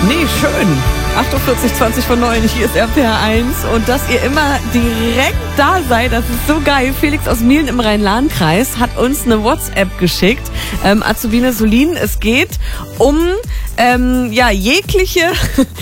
Nee, schön. 48:20 von 9, hier ist RPR 1 und dass ihr immer direkt da seid, das ist so geil. Felix aus Mielen im Rhein-Lahn-Kreis hat uns eine WhatsApp geschickt. Azubine Solin, es geht um jegliche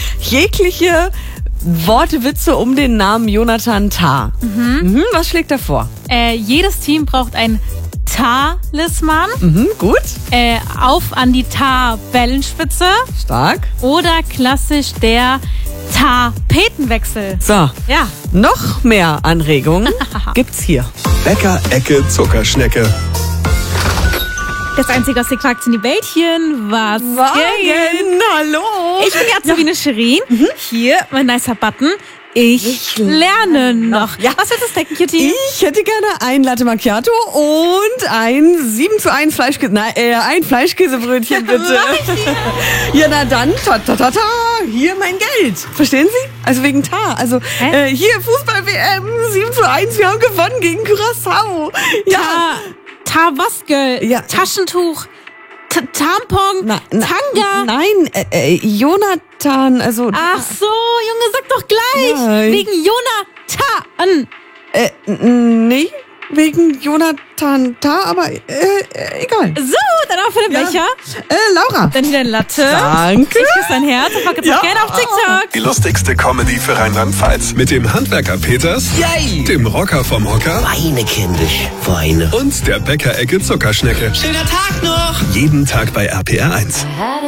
Worte, Witze um den Namen Jonathan Tah. Was schlägt er vor? Jedes Team braucht ein Talisman. Gut. Auf an die Tafellenspitze. Stark. Oder klassisch der Tapetenwechsel. So, Ja. noch mehr Anregungen gibt's hier. Bäcker-Ecke Zuckerschnecke. Das einzige, was ihr fragt, sind die Bällchen. Was geht? Hallo. Ich bin die Azubine Shirin. Hier, mein nicer Button. Ich lerne noch. Ja. Was willst du snacken, Cutie? Ich hätte gerne ein Latte Macchiato und ein 7:1 Fleischkäse. Ein Fleischkäsebrötchen, bitte. Ja, na dann, hier mein Geld. Verstehen Sie? Also wegen Tar. Also hier Fußball-WM 7:1. Wir haben gewonnen gegen Curaçao. Ja. Tawaske, Ja. Taschentuch, Tampon, Tanga. Nein, Jonathan, also... Ach so, Junge, sag doch gleich. Nein. Wegen Jonathan. Nee, wegen Jonathan Tah, aber egal. So, dann auch für den Becher. Laura. Dann wieder ein Latte. Danke. Ich küsse dein Herz und pack jetzt auch gerne auf TikTok. Die lustigste Comedy für Rheinland-Pfalz. Mit dem Handwerker Peters, Yay! dem Rocker vom Hocker Weine, kindisch, Weine. und der Bäcker-Ecke Zuckerschnecke. Schöner Tag noch! Jeden Tag bei RPR 1.